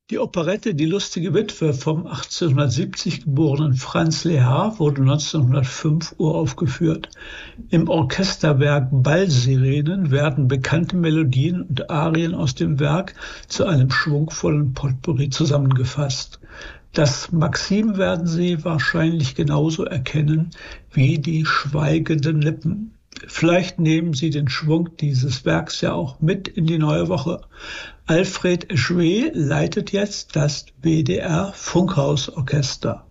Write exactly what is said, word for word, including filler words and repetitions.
Die Operette Die lustige Witwe vom achtzehnhundertsiebzig geborenen Franz Lehár wurde neunzehnhundertfünf uraufgeführt. Im Orchesterwerk Ballsirenen werden bekannte Melodien und Arien aus dem Werk zu einem schwungvollen Potpourri zusammengefasst. Das Maxim werden Sie wahrscheinlich genauso erkennen wie die schweigenden Lippen. Vielleicht nehmen Sie den Schwung dieses Werks ja auch mit in die neue Woche. Alfred Eschwege leitet jetzt das W D R Funkhausorchester.